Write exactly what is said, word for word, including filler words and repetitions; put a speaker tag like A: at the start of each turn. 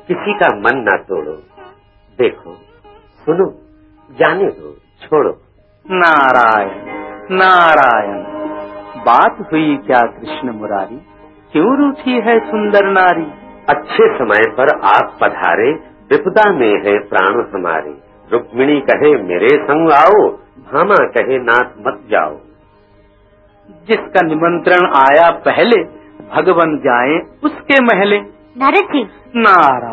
A: किसी का मन ना तोड़ो। देखो, सुनो, जाने दो, छोड़ो।
B: नारायण नारायण, बात हुई क्या कृष्ण मुरारी, क्यों रूठी है सुंदर नारी।
A: अच्छे समय पर आप पधारे, विपदा में है प्राण हमारे। रुक्मिणी कहे मेरे संग आओ, भामा कहे नाथ मत जाओ।
B: जिसका निमंत्रण आया पहले, भगवन जाए उसके महले।
C: नारद जी,
B: नारायण।